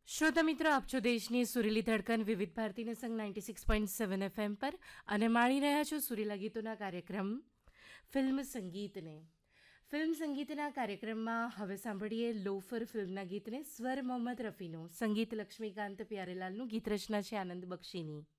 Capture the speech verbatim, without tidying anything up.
શ્રોતા મિત્રો, આપ છો દેશની સુરીલી ધડકન વિવિધ ભારતીને સંગ ninety six point seven FM પર અને માણી રહ્યા છો સુરીલા ગીતોના કાર્યક્રમ ફિલ્મ સંગીતને. ફિલ્મ સંગીતના કાર્યક્રમમાં હવે સાંભળીએ લોફર ફિલ્મના ગીતને. સ્વર મોહમ્મદ રફીનો, સંગીત લક્ષ્મીકાંત પ્યારેલાલનું, ગીત રચના છે આનંદ બક્ષીની.